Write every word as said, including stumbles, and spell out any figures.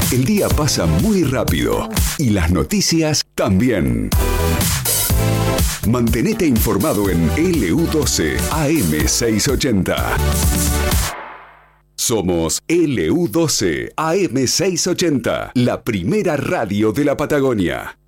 El día pasa muy rápido y las noticias también. Mantenete informado en L U doce A M seiscientos ochenta. Somos L U doce A M seiscientos ochenta, la primera radio de la Patagonia.